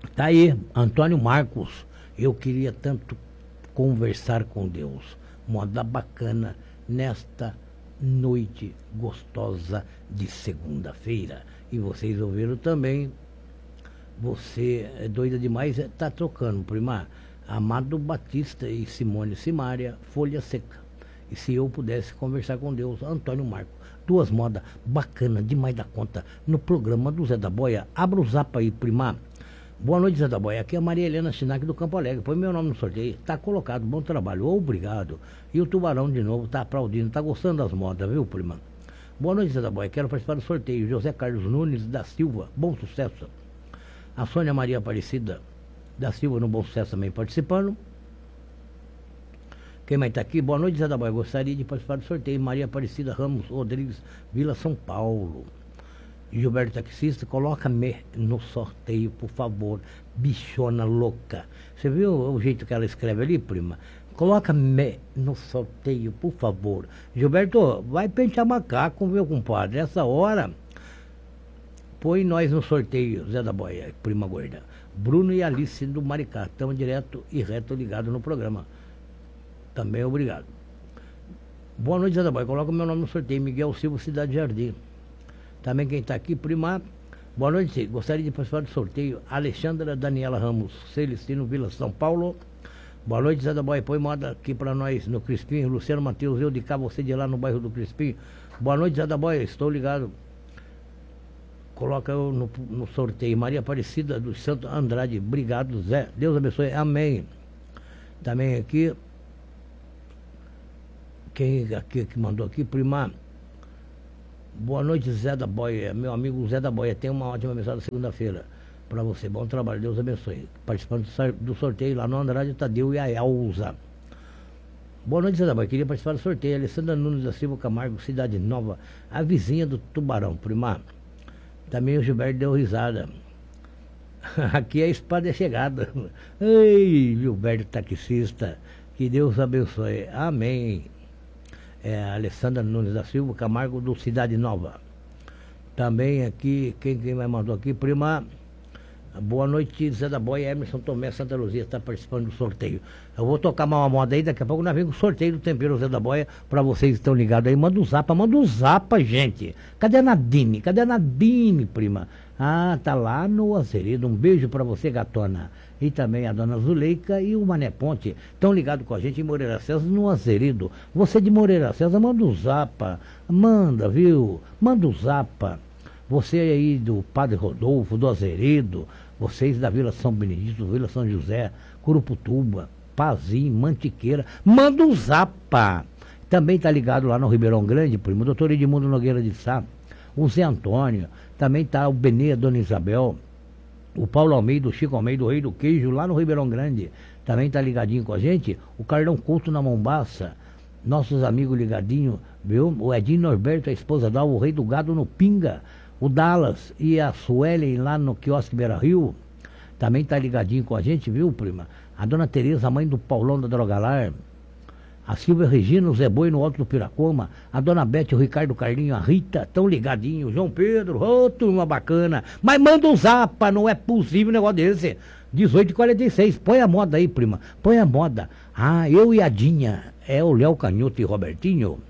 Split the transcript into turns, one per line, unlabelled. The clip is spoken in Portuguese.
Tá aí, Antônio Marcos. Eu queria tanto conversar com Deus. Moda bacana nesta noite gostosa de segunda-feira. E vocês ouviram também. Você é doida demais, tá trocando, prima. Amado Batista e Simone Simária, Folha Seca. E se eu pudesse conversar com Deus, Antônio Marcos. Duas modas bacana demais da conta no programa do Zé da Boia. Abra o zap aí, prima. Boa noite, Zé da Boia. Aqui é a Maria Helena Chinac do Campo Alegre. Põe meu nome no sorteio. Tá colocado. Bom trabalho. Obrigado. E o Tubarão de novo tá aplaudindo. Tá gostando das modas, viu, prima? Boa noite, Zé da Boia. Quero participar do sorteio. José Carlos Nunes da Silva. Bom sucesso. A Sônia Maria Aparecida da Silva no Bom Sucesso também participando. Quem mais tá aqui? Boa noite, Zé da Boia. Gostaria de participar do sorteio. Maria Aparecida Ramos Rodrigues, Vila São Paulo. Gilberto Taxista, coloca-me no sorteio, por favor. Bichona louca. Você viu o jeito que ela escreve ali, prima? Coloca-me no sorteio, por favor. Gilberto, vai pentear macaco, meu compadre. Essa hora, põe nós no sorteio, Zé da Boia, prima gorda. Bruno e Alice do Maricá. Estão direto e reto ligados no programa. Também obrigado. Boa noite, Zé da Boia. Coloca o meu nome no sorteio. Miguel Silva, Cidade Jardim. Também quem está aqui, prima. Boa noite, gostaria de participar do sorteio. Alexandra Daniela Ramos, Celestino, Vila São Paulo. Boa noite, Zé da Boia. Põe moda aqui para nós no Crispim. Luciano Matheus, eu de cá, você de lá no bairro do Crispim. Boa noite, Zé da Boia. Estou ligado. Coloca eu no sorteio. Maria Aparecida do Santo Andrade. Obrigado, Zé. Deus abençoe. Amém. Também aqui. Quem aqui que mandou aqui, prima? Boa noite, Zé da Boia. Meu amigo Zé da Boia, tem uma ótima mensagem segunda-feira para você. Bom trabalho, Deus abençoe. Participando do sorteio lá no Andrade, Tadeu e a Elza. Boa noite, Zé da Boia. Queria participar do sorteio. Alessandra Nunes da Silva Camargo, Cidade Nova, a vizinha do Tubarão, prima. Também o Gilberto deu risada. Aqui a espada é chegada. Ei, Gilberto Taxista, que Deus abençoe. Amém. É a Alessandra Nunes da Silva Camargo do Cidade Nova. Também aqui, quem mais mandou aqui, prima? Boa noite, Zé da Boia, Emerson Tomé, Santa Luzia, está participando do sorteio. Eu vou tocar uma moda aí, daqui a pouco nós vemos o sorteio do tempero Zé da Boia, para vocês que estão ligados aí. Manda um zapa, gente. Cadê a Nadine? Prima? Ah, tá lá no Azeredo. Um beijo para você, gatona. E também a dona Zuleika e o Mané Ponte estão ligados com a gente em Moreira César, no Azeredo. Você de Moreira César, manda um zapa. Manda, viu? Manda um zapa. Você aí do Padre Rodolfo, do Azeredo, vocês da Vila São Benedito, Vila São José, Curuputuba, Pazim, Mantiqueira, manda um zapa. Também tá ligado lá no Ribeirão Grande, primo, o doutor Edmundo Nogueira de Sá, o Zé Antônio, também tá o Benê, a dona Isabel, o Paulo Almeida, o Chico Almeida, o Rei do Queijo, lá no Ribeirão Grande, também tá ligadinho com a gente, o Carlão Couto na Mombaça, nossos amigos ligadinhos, viu? O Edinho Norberto, a esposa da o Rei do Gado no Pinga, o Dallas e a Suelen lá no quiosque Beira Rio, também tá ligadinho com a gente, viu, prima? A dona Tereza, a mãe do Paulão da Drogalar, a Silvia Regina, o Zé Boi no Alto do Piracoma, a dona Bete, o Ricardo Carlinho, a Rita, tão ligadinho, João Pedro, turma bacana, mas manda um zapa, não é possível um negócio desse. 18h46, põe a moda aí, prima, põe a moda. Ah, eu e a Dinha, é o Léo Canhoto e Robertinho.